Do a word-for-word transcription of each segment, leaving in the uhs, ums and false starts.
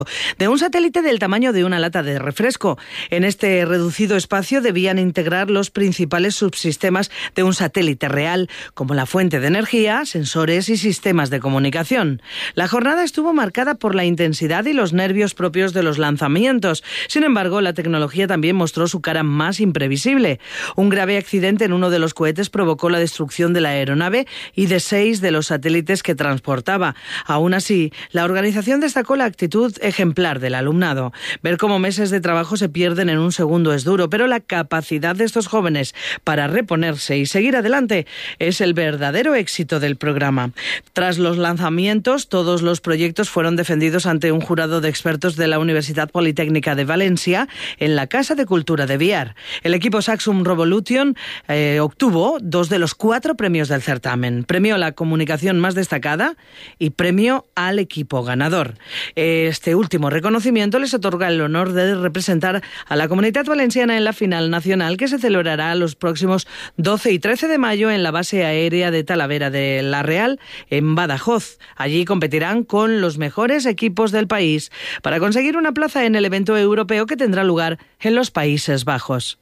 de un satélite del tamaño de una lata de refresco. En este reducido espacio debían integrar los principales subsistemas de un satélite real, como la fuente de energía, sensores y sistemas de comunicación. La jornada estuvo marcada por la intensidad y los nervios propios de los lanzamientos. Sin embargo, la tecnología también mostró su cara más imprevisible. Un grave accidente en uno de los cohetes provocó la destrucción de la aeronave y de seis de los satélites que transportaba. Aún así, la organización destacó la actitud ejemplar del alumnado. Ver cómo meses de trabajo se pierden en un segundo es duro, pero la capacidad de estos jóvenes para reponerse y seguir adelante es el verdadero éxito del programa. Tras los lanzamientos, todos los proyectos fueron defendidos ante un jurado de expertos de la Universidad Politécnica de Valencia en la Casa de Cultura de Biar. El equipo Saxum Revolution eh, obtuvo dos de los cuatro premios del certamen. Premio a la comunicación más destacada y premio al equipo ganador. Este último reconocimiento les otorga el honor de representar a la Comunitat Valenciana en la final nacional que se celebrará los próximos doce y trece de mayo en la base aérea de Talavera de la Real, en Badajoz. Allí competirán con los mejores equipos del país para conseguir una plaza en el evento europeo que tendrá lugar en los Países Bajos.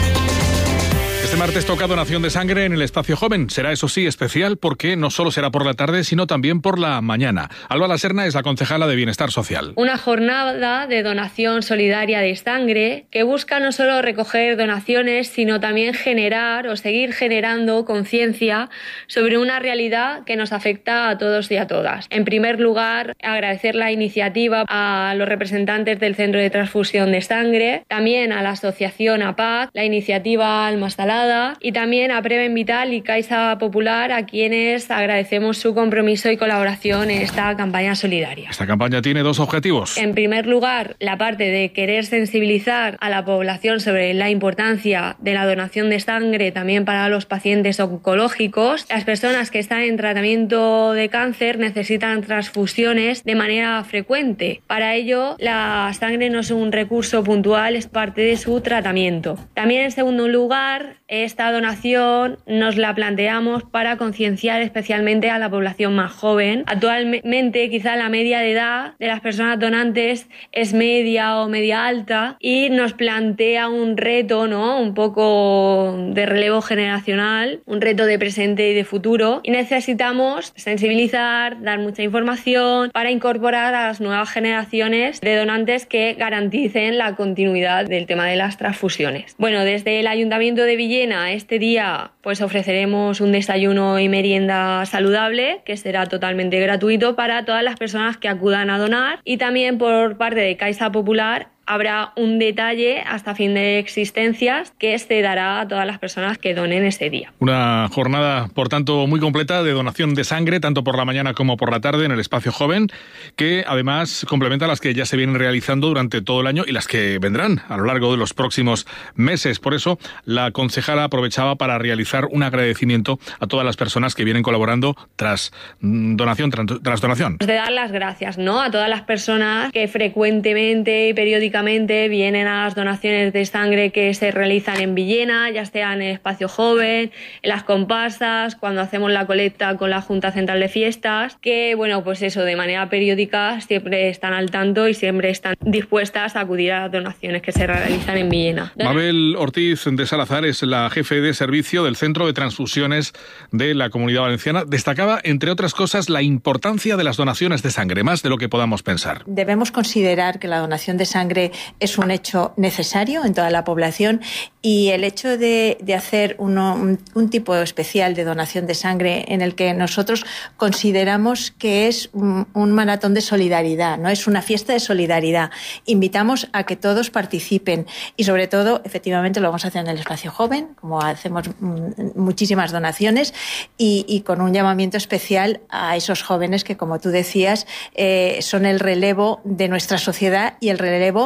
Este martes toca donación de sangre en el Espacio Joven. Será, eso sí, especial porque no solo será por la tarde, sino también por la mañana. Alba Laserna es la concejala de Bienestar Social. Una jornada de donación solidaria de sangre que busca no solo recoger donaciones, sino también generar o seguir generando conciencia sobre una realidad que nos afecta a todos y a todas. En primer lugar, agradecer la iniciativa a los representantes del Centro de Transfusión de Sangre, también a la asociación A P A C, la iniciativa Almas Taladas, y también a Preven Vital y Caixa Popular, a quienes agradecemos su compromiso y colaboración en esta campaña solidaria. Esta campaña tiene dos objetivos. En primer lugar, la parte de querer sensibilizar a la población sobre la importancia de la donación de sangre también para los pacientes oncológicos. Las personas que están en tratamiento de cáncer necesitan transfusiones de manera frecuente. Para ello, la sangre no es un recurso puntual, es parte de su tratamiento. También, en segundo lugar, esta donación nos la planteamos para concienciar especialmente a la población más joven. Actualmente, quizá la media de edad de las personas donantes es media o media alta y nos plantea un reto, ¿no? Un poco de relevo generacional, un reto de presente y de futuro. Y necesitamos sensibilizar, dar mucha información para incorporar a las nuevas generaciones de donantes que garanticen la continuidad del tema de las transfusiones. Bueno, desde el Ayuntamiento de Villena, este día pues ofreceremos un desayuno y merienda saludable que será totalmente gratuito para todas las personas que acudan a donar, y también por parte de Caixa Popular habrá un detalle hasta fin de existencias que se dará a todas las personas que donen ese día. Una jornada, por tanto, muy completa de donación de sangre, tanto por la mañana como por la tarde en el Espacio Joven, que además complementa las que ya se vienen realizando durante todo el año y las que vendrán a lo largo de los próximos meses. Por eso, la concejala aprovechaba para realizar un agradecimiento a todas las personas que vienen colaborando tras donación, tras donación. De dar las gracias, ¿no?, a todas las personas que frecuentemente y periódicamente vienen a las donaciones de sangre que se realizan en Villena, ya sea en el Espacio Joven, en las comparsas, cuando hacemos la colecta con la Junta Central de Fiestas, que, bueno, pues eso, de manera periódica siempre están al tanto y siempre están dispuestas a acudir a las donaciones que se realizan en Villena. Mabel Ortiz de Salazar es la jefe de servicio del Centro de Transfusiones de la Comunidad Valenciana. Destacaba, entre otras cosas, la importancia de las donaciones de sangre, más de lo que podamos pensar. Debemos considerar que la donación de sangre es un hecho necesario en toda la población, y el hecho de, de hacer uno, un, un tipo especial de donación de sangre en el que nosotros consideramos que es un, un maratón de solidaridad, ¿no? Es una fiesta de solidaridad. Invitamos a que todos participen y, sobre todo, efectivamente lo vamos a hacer en el Espacio Joven, como hacemos muchísimas donaciones, y, y con un llamamiento especial a esos jóvenes que, como tú decías, eh, son el relevo de nuestra sociedad y el relevo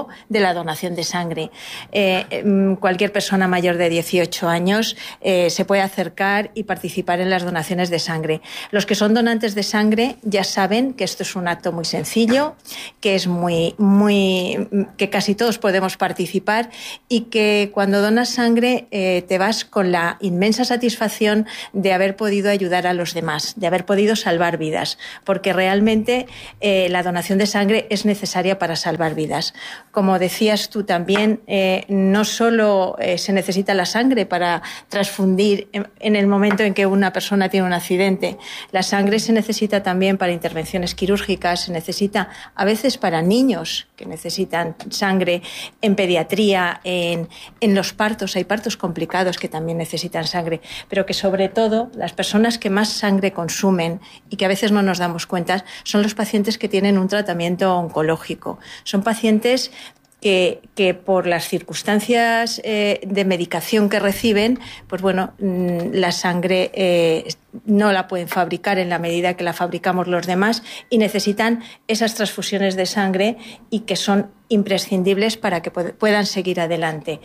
positivo de la donación de sangre. Eh, cualquier persona mayor de dieciocho años eh, se puede acercar y participar en las donaciones de sangre. Los que son donantes de sangre ya saben que esto es un acto muy sencillo, que es muy, muy, que casi todos podemos participar y que cuando donas sangre eh, te vas con la inmensa satisfacción de haber podido ayudar a los demás, de haber podido salvar vidas, porque realmente eh, la donación de sangre es necesaria para salvar vidas. Como decías tú también, eh, no solo eh, se necesita la sangre para transfundir en, en el momento en que una persona tiene un accidente, la sangre se necesita también para intervenciones quirúrgicas, se necesita a veces para niños que necesitan sangre, en pediatría, en, en los partos, hay partos complicados que también necesitan sangre, pero que sobre todo las personas que más sangre consumen y que a veces no nos damos cuenta son los pacientes que tienen un tratamiento oncológico. Son pacientes que, que por las circunstancias eh, de medicación que reciben, pues bueno, la sangre eh, no la pueden fabricar en la medida que la fabricamos los demás y necesitan esas transfusiones de sangre y que son imprescindibles para que puedan seguir adelante.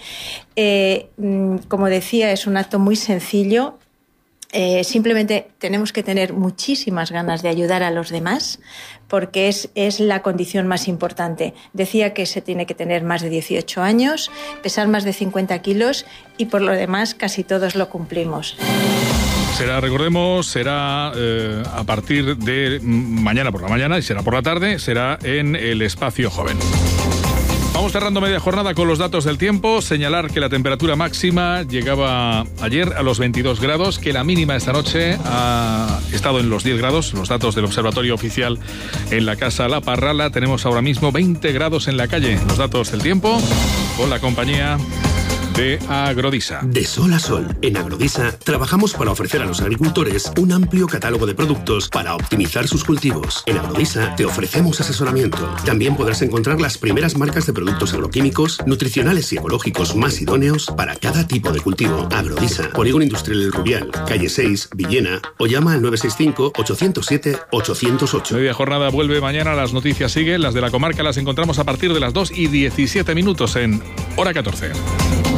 Eh, como decía, es un acto muy sencillo. Eh, simplemente tenemos que tener muchísimas ganas de ayudar a los demás porque es, es la condición más importante. Decía que se tiene que tener más de dieciocho años, pesar más de cincuenta kilos y por lo demás casi todos lo cumplimos. Será, recordemos, será eh, a partir de mañana por la mañana y será por la tarde, será en el Espacio Joven. Vamos cerrando media jornada con los datos del tiempo. Señalar que la temperatura máxima llegaba ayer a los veintidós grados, que la mínima esta noche ha estado en los diez grados. Los datos del Observatorio Oficial en la Casa La Parrala. Tenemos ahora mismo veinte grados en la calle. Los datos del tiempo con la compañía de Agrodisa. De sol a sol, en Agrodisa trabajamos para ofrecer a los agricultores un amplio catálogo de productos para optimizar sus cultivos. En Agrodisa te ofrecemos asesoramiento. También podrás encontrar las primeras marcas de productos agroquímicos, nutricionales y ecológicos más idóneos para cada tipo de cultivo. Agrodisa, Polígono Industrial El Rubial, calle seis, Villena, o llama al nueve seis cinco, ocho cero siete, ocho cero ocho. Media jornada vuelve mañana, las noticias siguen, las de la comarca las encontramos a partir de las dos y diecisiete minutos en Hora catorce.